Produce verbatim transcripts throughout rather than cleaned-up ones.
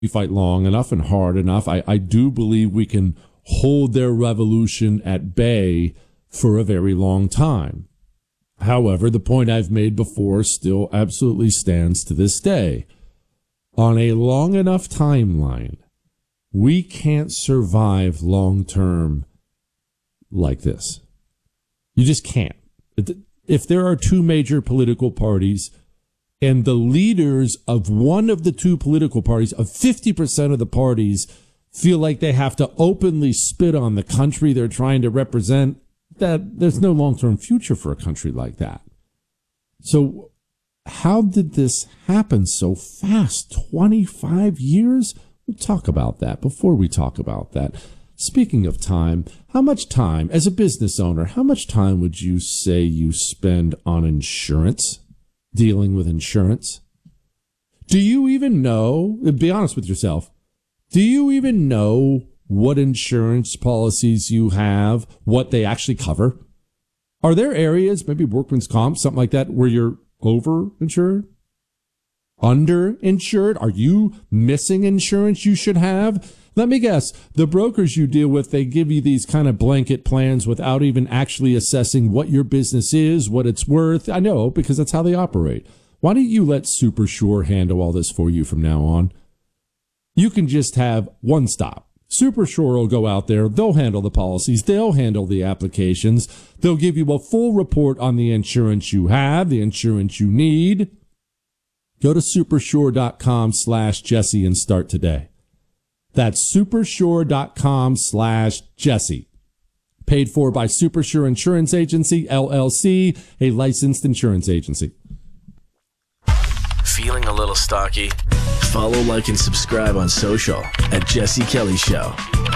we fight long enough and hard enough, I, I do believe we can hold their revolution at bay for a very long time. However, the point I've made before still absolutely stands to this day. On a long enough timeline, we can't survive long-term like this. You just can't. If there are two major political parties and the leaders of one of the two political parties, of fifty percent of the parties, feel like they have to openly spit on the country they're trying to represent, that there's no long-term future for a country like that. So how did this happen so fast? twenty-five years? We'll talk about that before we talk about that. Speaking of time, how much time, as a business owner, how much time would you say you spend on insurance, dealing with insurance? Do you even know, be honest with yourself, do you even know what insurance policies you have, what they actually cover? Are there areas, maybe workman's comp, something like that, where you're over-insured? Under-insured? Are you missing insurance you should have? Let me guess, the brokers you deal with, they give you these kind of blanket plans without even actually assessing what your business is, what it's worth. I know, because that's how they operate. Why don't you let SuperSure handle all this for you from now on? You can just have one stop. SuperSure will go out there. They'll handle the policies. They'll handle the applications. They'll give you a full report on the insurance you have, the insurance you need. Go to supersure.com slash Jesse and start today. That's supersure.com slash Jesse. Paid for by SuperSure Insurance Agency, L L C, a licensed insurance agency. Feeling a little stocky? Follow, like, and subscribe on social at Jesse Kelly Show.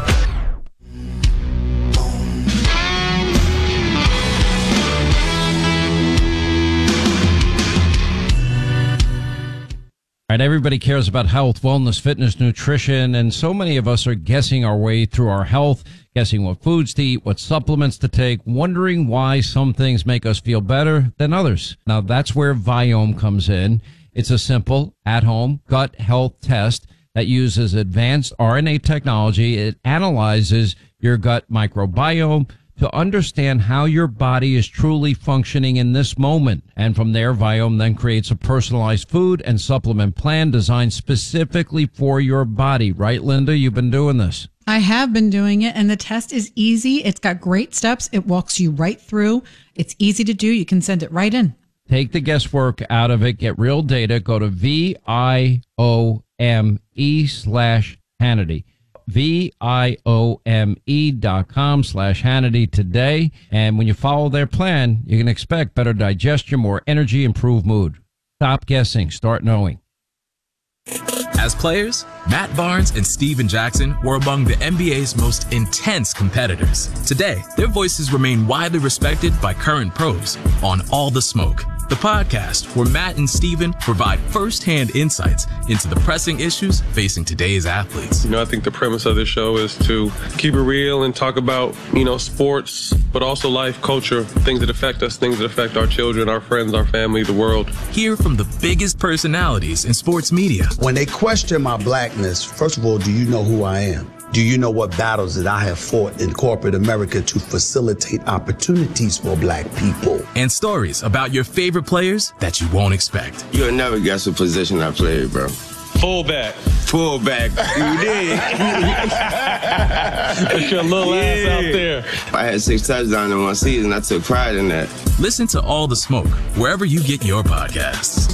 All right, everybody cares about health, wellness, fitness, nutrition, and so many of us are guessing our way through our health, guessing what foods to eat, what supplements to take, wondering why some things make us feel better than others. Now, that's where Viome comes in. It's a simple, at-home gut health test that uses advanced R N A technology. It analyzes your gut microbiome to understand how your body is truly functioning in this moment. And from there, Viome then creates a personalized food and supplement plan designed specifically for your body. Right, Linda? You've been doing this. I have been doing it, and the test is easy. It's got great steps. It walks you right through. It's easy to do. You can send it right in. Take the guesswork out of it. Get real data. Go to V I O M E slash Hannity. V-I-O-M-E dot com slash Hannity today. And when you follow their plan, you can expect better digestion, more energy, improved mood. Stop guessing. Start knowing. As players, Matt Barnes and Steven Jackson were among the N B A's most intense competitors. Today, their voices remain widely respected by current pros on All the Smoke, the podcast where Matt and Steven provide first-hand insights into the pressing issues facing today's athletes. You know, I think the premise of this show is to keep it real and talk about, you know, sports, but also life, culture, things that affect us, things that affect our children, our friends, our family, the world. Hear from the biggest personalities in sports media. When they question my blackness, first of all, do you know who I am? Do you know what battles that I have fought in corporate America to facilitate opportunities for black people? And stories about your favorite players that you won't expect. You'll never guess what position I played, bro. Fullback. Fullback. You did. Put your little yeah. ass out there. I had six touchdowns in one season. I took pride in that. Listen to All the Smoke wherever you get your podcasts.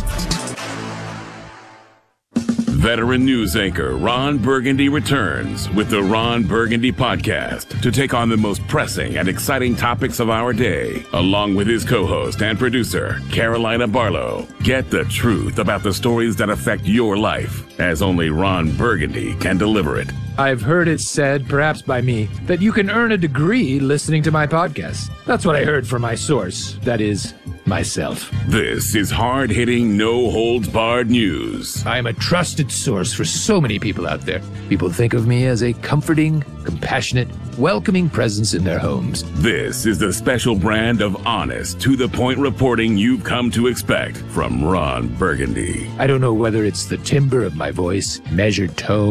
Veteran news anchor Ron Burgundy returns with the Ron Burgundy Podcast to take on the most pressing and exciting topics of our day, along with his co-host and producer, Carolina Barlow. Get the truth about the stories that affect your life, as only Ron Burgundy can deliver it. I've heard it said, perhaps by me, that you can earn a degree listening to my podcast. That's what I heard from my source. That is, myself. This is hard-hitting, no-holds-barred news. I am a trusted source for so many people out there. People think of me as a comforting, compassionate, welcoming presence in their homes. This is the special brand of honest, to-the-point reporting you've come to expect from Ron Burgundy. I don't know whether it's the timbre of my voice, measured tone,